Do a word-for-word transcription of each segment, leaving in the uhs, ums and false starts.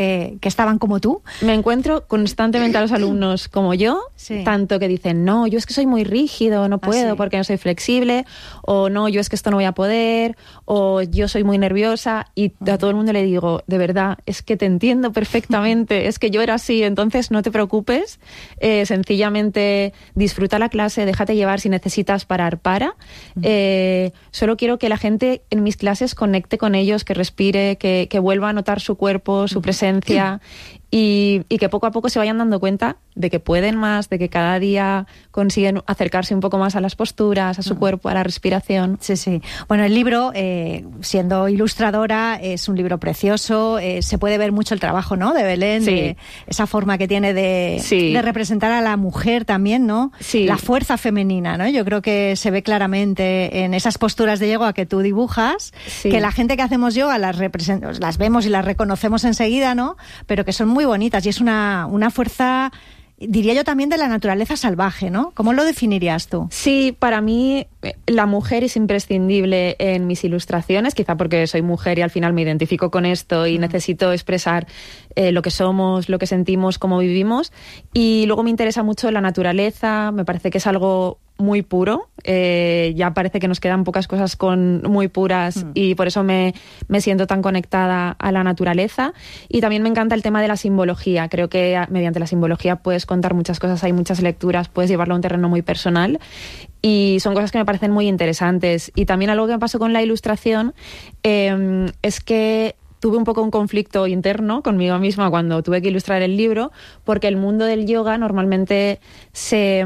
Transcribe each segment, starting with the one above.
eh, que estaban como tú. Me encuentro constantemente a los alumnos como yo, sí. tanto que dicen, no, yo es que soy muy rígido, no puedo ah, sí. porque no soy flexible, o no, yo es que esto no voy a poder, o yo soy muy nerviosa, y a todo el mundo le digo, de verdad, es que te entiendo perfectamente, es que yo era así, entonces no te preocupes, eh, sencillamente disfruta la clase, déjate llevar, si necesitas parar, para. Eh, solo quiero que la gente en mis clases conecte con ellos, que respire, que, que vuelva a notar su cuerpo, su presencia, y, y que poco a poco se vayan dando cuenta de que pueden más, de que cada día consiguen acercarse un poco más a las posturas, a su cuerpo, a la respiración. Sí, sí. Bueno, el libro, eh, siendo ilustradora, es un libro precioso, eh, se puede ver mucho el trabajo, ¿no?, de Belén, sí. de esa forma que tiene de, sí. de representar a la mujer también, ¿no? Sí. La fuerza femenina, ¿no? Yo creo que se ve claramente en esas posturas de yoga que tú dibujas, sí. que la gente que hacemos yoga las, represent- las vemos y las reconocemos enseguida, ¿no? Pero que son muy bonitas y es una, una fuerza, diría yo, también de la naturaleza salvaje, ¿no? ¿Cómo lo definirías tú? Sí, para mí la mujer es imprescindible en mis ilustraciones, quizá porque soy mujer y al final me identifico con esto y mm. necesito expresar eh, lo que somos, lo que sentimos, cómo vivimos. Y luego me interesa mucho la naturaleza, me parece que es algo muy puro, eh, ya parece que nos quedan pocas cosas con muy puras mm. y por eso me, me siento tan conectada a la naturaleza. Y también me encanta el tema de la simbología, creo que mediante la simbología puedes contar muchas cosas, hay muchas lecturas, puedes llevarlo a un terreno muy personal y son cosas que me parecen muy interesantes. Y también algo que me pasó con la ilustración eh, es que tuve un poco un conflicto interno conmigo misma cuando tuve que ilustrar el libro, porque el mundo del yoga normalmente se,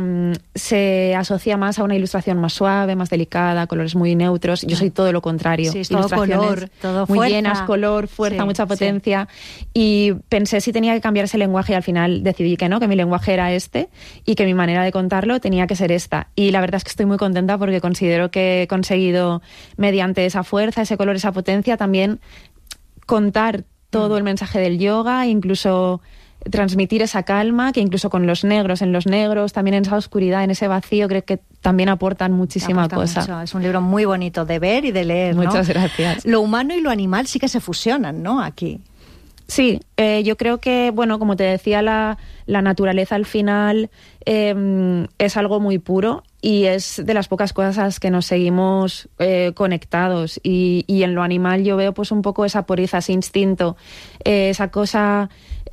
se asocia más a una ilustración más suave, más delicada, colores muy neutros. Yo soy todo lo contrario. Sí, es todo color, todo muy fuerza. llenas, color, fuerza, sí, mucha potencia. Sí. Y pensé si tenía que cambiar ese lenguaje y al final decidí que no, que mi lenguaje era este y que mi manera de contarlo tenía que ser esta. Y la verdad es que estoy muy contenta porque considero que he conseguido, mediante esa fuerza, ese color, esa potencia, también contar todo el mensaje del yoga, incluso transmitir esa calma, que incluso con los negros, en los negros, también en esa oscuridad, en ese vacío, creo que también aportan muchísima Aporta cosa. Mucho. Es un libro muy bonito de ver y de leer, ¿no? Muchas gracias. Lo humano y lo animal sí que se fusionan, ¿no?, aquí. Sí, eh, yo creo que, bueno, como te decía, la, la naturaleza al final eh, es algo muy puro y es de las pocas cosas a las que nos seguimos eh, conectados. Y, y en lo animal yo veo pues un poco esa pureza, ese instinto, eh, esa cosa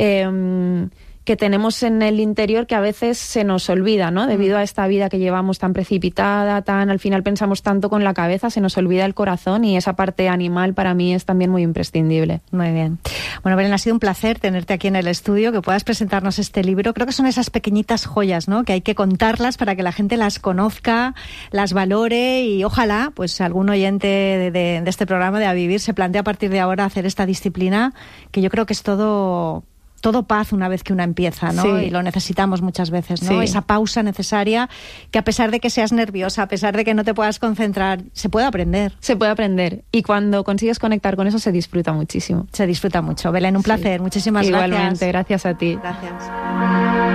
Eh, que tenemos en el interior que a veces se nos olvida, ¿no? Debido a esta vida que llevamos tan precipitada, tan al final pensamos tanto con la cabeza, se nos olvida el corazón y esa parte animal para mí es también muy imprescindible. Muy bien. Bueno, Belén, ha sido un placer tenerte aquí en el estudio, que puedas presentarnos este libro. Creo que son esas pequeñitas joyas, ¿no?, que hay que contarlas para que la gente las conozca, las valore y ojalá, pues algún oyente de, de, de este programa de A Vivir se plantee a partir de ahora hacer esta disciplina, que yo creo que es todo... todo paz una vez que una empieza, ¿no? Sí. Y lo necesitamos muchas veces, ¿no? Sí. Esa pausa necesaria que a pesar de que seas nerviosa, a pesar de que no te puedas concentrar, se puede aprender. Se puede aprender. Y cuando consigues conectar con eso se disfruta muchísimo. Se disfruta mucho. Belén, un sí. placer. Muchísimas Igualmente, gracias. gracias a ti. Gracias.